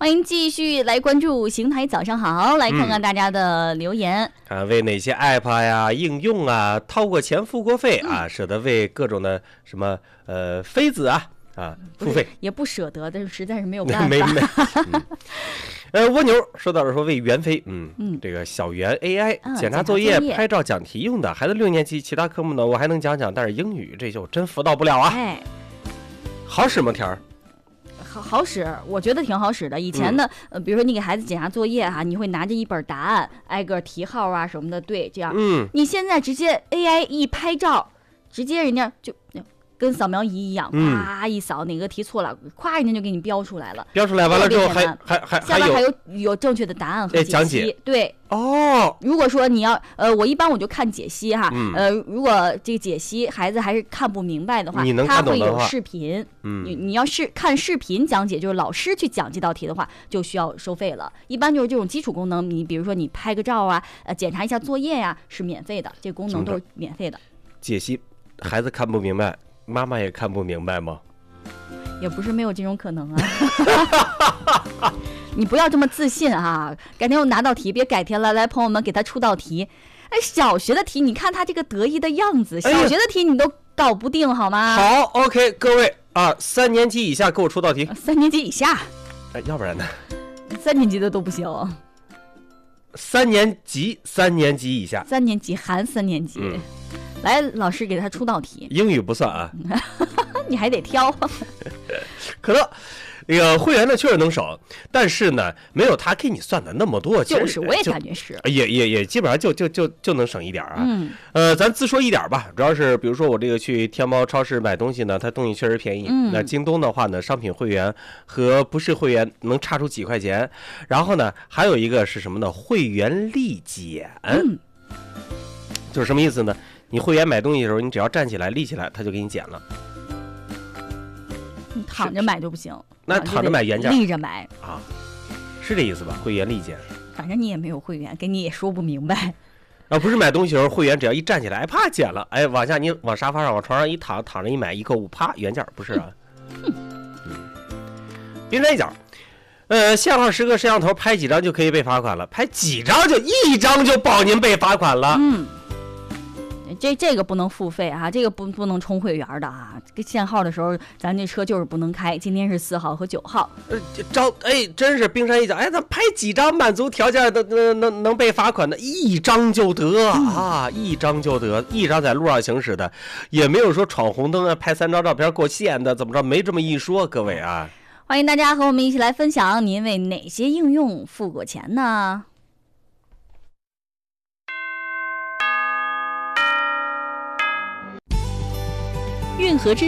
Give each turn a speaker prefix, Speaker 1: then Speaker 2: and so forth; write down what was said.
Speaker 1: 欢迎继续来关注邢台早上好，来看看大家的留言。
Speaker 2: 为哪些 app 呀、应用啊掏过钱付过费啊，舍得为各种的什么妃子啊付费，
Speaker 1: 也不舍得，但是实在是没有办法。
Speaker 2: 蜗牛说到了说为袁飞，这个小袁 AI 检查作业、拍照、讲题用的，孩子6年级，其他科目呢我还能讲，但是英语这就真辅导不了啊。好使吗？田儿？
Speaker 1: 好使，我觉得挺好使的。以前呢，比如说你给孩子检查作业你会拿着一本答案，挨个题号啊什么的对，这样。你现在直接 AI 一拍照，直接人家就跟扫描仪一样，啪一扫，哪个题错了，咵人家就给你标出来了。
Speaker 2: 标出来完了之后下边
Speaker 1: 还有正确的答案和
Speaker 2: 讲解。
Speaker 1: 对。如果说你要我一般我就看解析如果这个解析孩子还是看不明白的话，他会有视频。你要是看视频讲解，就是老师去讲这道题的话，就需要收费了。一般就是这种基础功能，你比如说你拍个照检查一下作业是免费的，这功能都是免费的。
Speaker 2: 解析孩子看不明白，妈妈也看不明白吗？
Speaker 1: 也不是没有这种可能啊。你不要这么自信改天我拿道题，别改天了，来朋友们给他出道题。小学的题你看他这个得意的样子，小学的题你都搞不定好吗？
Speaker 2: 好 OK 各位3年级以下给我出道题。
Speaker 1: 3年级以下
Speaker 2: 要不然呢
Speaker 1: ？3年级的都不行。
Speaker 2: 3年级以下
Speaker 1: ，3年级含3年级。来，老师给他出道题。
Speaker 2: 英语不算啊。
Speaker 1: 你还得挑。
Speaker 2: 可乐那个会员呢确实能省，但是呢没有他给你算的那么多。
Speaker 1: 就是我也感觉是
Speaker 2: 也基本上就能省一点咱自说一点吧，主要是比如说我这个去天猫超市买东西呢，它东西确实便宜。那京东的话呢，商品会员和不是会员能差出几块钱。然后呢还有一个是什么呢？会员立减。就是什么意思呢？你会员买东西的时候，你只要站起来立起来，他就给你减了。
Speaker 1: 你躺着买就不行，
Speaker 2: 那躺着买原价，
Speaker 1: 立着买
Speaker 2: 是这意思吧？会员立减，
Speaker 1: 反正你也没有会员，给你也说不明白。
Speaker 2: 不是买东西的时候，会员只要一站起来，啪减了，往下你往沙发上、往床上一躺，躺着一买一购物，啪原价，不是啊？冰山一角，限号10个摄像头拍几张就可以被罚款了，拍几张就1张就保您被罚款了。
Speaker 1: 这个不能付费这个不能充会员的这个限号的时候，咱这车就是不能开。今天是4号和9号。
Speaker 2: 真是冰山一角。咱拍几张满足条件的能被罚款的，1张就得1张就得，1张在路上行驶的，也没有说闯红灯拍3张照片过线的，怎么着？没这么一说，各位
Speaker 1: 欢迎大家和我们一起来分享，您为哪些应用付过钱呢？运河之